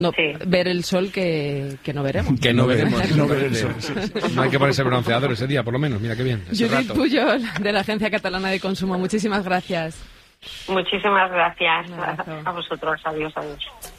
ver el sol que no veremos. Que no veremos. No ver el sol. No hay que ponerse bronceador ese día, por lo menos. Mira qué bien. Judit Pujol, de la Agencia Catalana de Consumo. Muchísimas gracias. Muchísimas gracias a vosotros. Adiós.